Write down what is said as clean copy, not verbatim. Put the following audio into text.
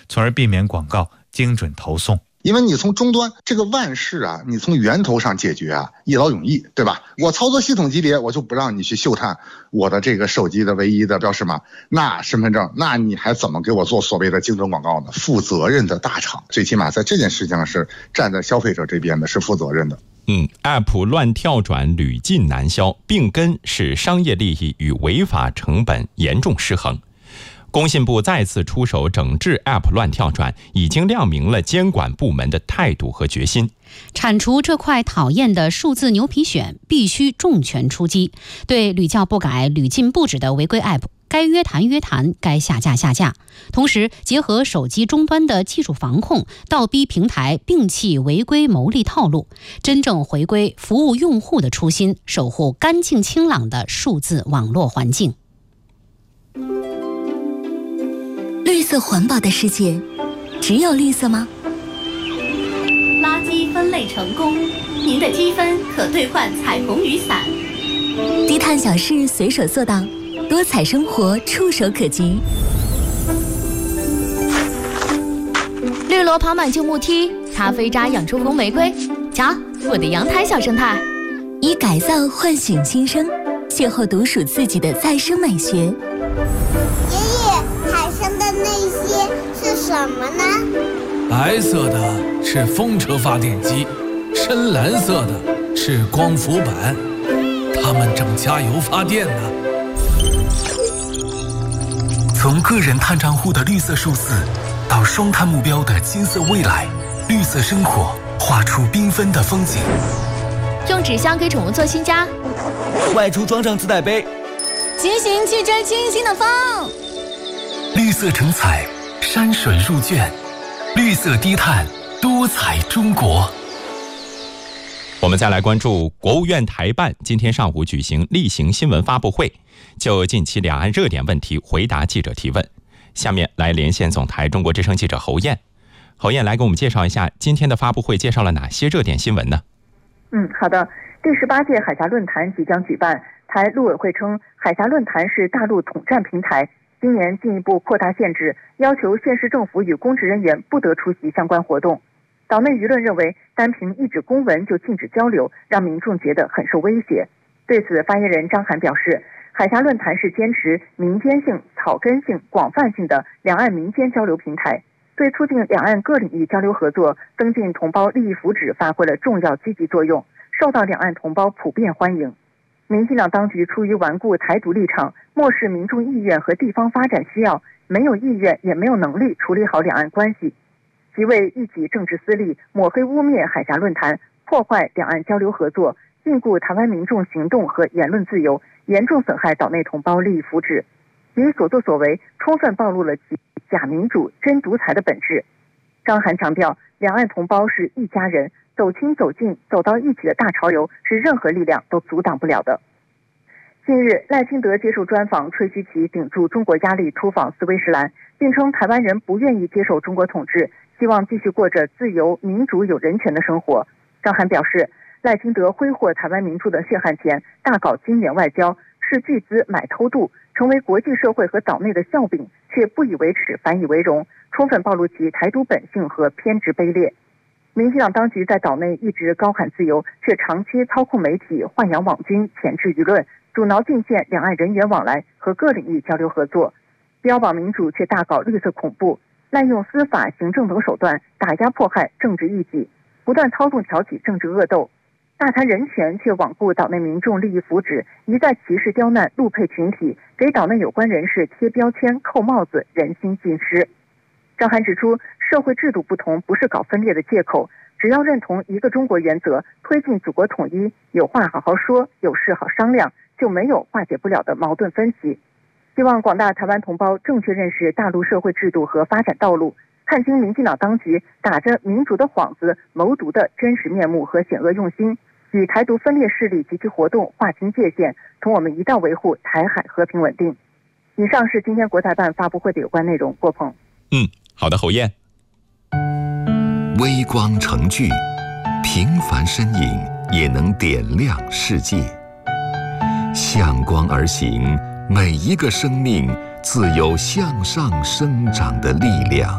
从而避免广告精准投送。 因为你从终端这个万事啊，你从源头上解决啊，一劳永逸，对吧？我操作系统级别，我就不让你去嗅探我的这个手机的唯一的标识码，那身份证，那你还怎么给我做所谓的精准广告呢？负责任的大厂，最起码在这件事情上是站在消费者这边的，是负责任的。 App 乱跳转屡禁难消，病根是商业利益与违法成本严重失衡。工信部再次出手整治 App 乱跳转，已经亮明了监管部门的态度和决心。 铲除这块讨厌的数字牛皮癣，必须重拳出击。对屡教不改、屡禁不止的违规 App， 该约谈约谈，该下架下架。同时，结合手机终端的技术防控，倒逼平台摒弃违规牟利套路，真正回归服务用户的初心，守护干净清朗的数字网络环境。 绿色环保的世界，只有绿色吗？ 垃圾分类成功，您的积分可兑换彩虹雨伞。 低碳小事随手做到，多彩生活触手可及。 绿萝跑满旧木梯，咖啡渣养出红玫瑰。瞧，我的阳台小生态。 以改造唤醒新生，邂逅独属自己的再生美学。 爷爷，海上的那些是什么呢？ 白色的是风车发电机，深蓝色的是光伏板，它们正加油发电呢。 从个人碳账户的绿色数字，到双碳目标的金色未来，绿色生活画出缤纷的风景。 用纸箱给宠物做新家， 外出装上自带杯， 骑行去追清新的风。 绿色成彩，山水入卷，绿色低碳，多彩中国。 我们再来关注国务院台办今天上午举行例行新闻发布会，就近期两岸热点问题回答记者提问。下面来连线总台中国之声记者侯燕。侯燕来给我们介绍一下今天的发布会介绍了哪些热点新闻呢？ 好的。第18届海峡论坛即将举办，台陆委会称，海峡论坛是大陆统战平台，今年进一步扩大限制，要求县市政府与公职人员不得出席相关活动。岛内舆论认为，单凭一纸公文就禁止交流，让民众觉得很受威胁。对此，发言人张涵表示，海峡论坛是坚持民间性、草根性、广泛性的两岸民间交流平台，对促进两岸各领域交流合作、增进同胞利益福祉发挥了重要积极作用，受到两岸同胞普遍欢迎。民进党当局出于顽固台独立场，漠视民众意愿和地方发展需要，没有意愿也没有能力处理好两岸关系，即为一己政治私利，抹黑污蔑海峡论坛，破坏两岸交流合作，禁锢台湾民众行动和言论自由，严重损害岛内同胞利益福祉。其所作所为充分暴露了其假民主真独裁的本质。张涵强调，两岸同胞是一家人，走亲走近走到一起的大潮流是任何力量都阻挡不了的。近日，赖清德接受专访，吹嘘其顶住中国压力出访斯威士兰，并称台湾人不愿意接受中国统治，希望继续过着自由、民主、有人权的生活。张涵表示，赖清德挥霍台湾民众的血汗钱，大搞金援外交，视巨资买偷渡，成为国际社会和岛内的笑柄，却不以为耻，反以为荣，充分暴露其台独本性和偏执卑劣。民进党当局在岛内一直高喊自由，却长期操控媒体、豢养网军、钳制舆论，阻挠进限两岸人员往来和各领域交流合作，标榜民主却大搞绿色恐怖，滥用司法、行政等手段打压迫害政治异己，不断操纵挑起政治恶斗，大谈人权却罔顾岛内民众利益福祉，一再歧视刁难陆配群体，给岛内有关人士贴标签、扣帽子，人心尽失。张涵指出，社会制度不同不是搞分裂的借口，只要认同一个中国原则，推进祖国统一，有话好好说，有事好商量，就没有化解不了的矛盾分歧。希望广大台湾同胞正确认识大陆社会制度和发展道路，看清民进党当局打着民主的幌子谋独的真实面目和险恶用心，与台独分裂势力及其活动划清界限，同我们一道维护台海和平稳定。以上是今天国台办发布会的有关内容。郭鹏。 好的，侯燕。 微光成炬，平凡身影也能点亮世界。向光而行，每一个生命自有向上生长的力量。